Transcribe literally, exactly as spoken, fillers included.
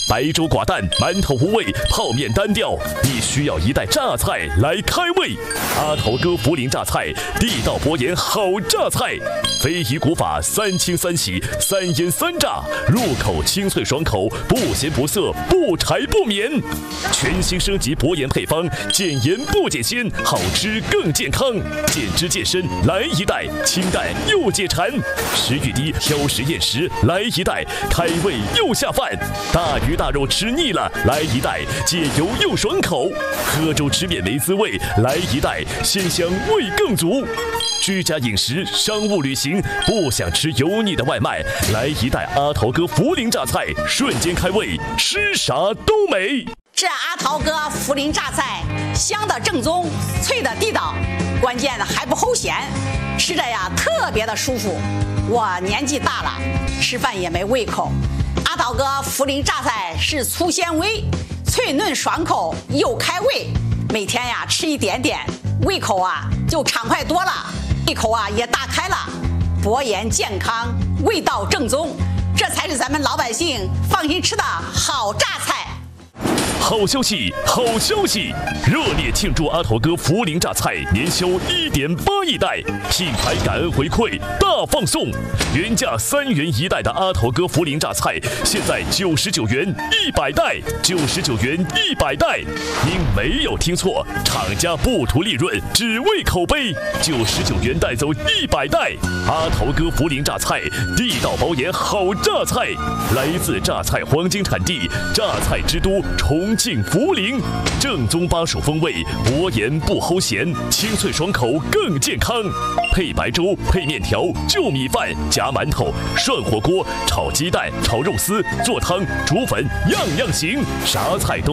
白粥寡淡，馒头无味，泡面单调，你需要一袋榨菜来开胃。阿头哥涪陵榨菜，地道博研好榨菜，非遗古法三清三洗三腌三炸，入口清脆爽口，不咸不涩，不柴不绵。全新升级博研配方，减盐不减鲜，好吃更健康，减脂健身来一袋，清淡又解馋。食欲低，挑食厌食来一袋，开胃又下饭。大鱼大肉吃腻了，来一袋，解油又爽口。喝粥吃面没滋味，来一袋，鲜香味更足。居家饮食、商务旅行，不想吃油腻的外卖，来一袋阿头哥涪陵榨菜，瞬间开胃，吃啥都美。 这阿桃哥涪陵榨菜，香的正宗，脆的地道，关键还不齁咸，吃着呀特别的舒服。我年纪大了，吃饭也没胃口。阿桃哥涪陵榨菜是粗纤维，脆嫩爽口又开胃，每天呀吃一点点，胃口啊就畅快多了，胃口啊也大开了。博研健康，味道正宗，这才是咱们老百姓放心吃的好榨菜。 好消息，好消息！热烈庆祝阿头哥涪陵榨菜年销一点八亿袋，品牌感恩回馈大放送。原价三元一袋的阿头哥涪陵榨菜，现在九十九元一百袋，九十九元一百袋。您没有听错，厂家不图利润，只为口碑。九十九元带走一百袋，阿头哥涪陵榨菜，地道保研好榨菜，来自榨菜黄金产地，榨菜之都重庆涪陵，正宗巴蜀风味，博研不齁咸，清脆爽口更健康。配白粥，配面条，就米饭，夹馒头，涮火锅，炒鸡蛋，炒肉丝，做汤，煮粉，样样行，啥菜都。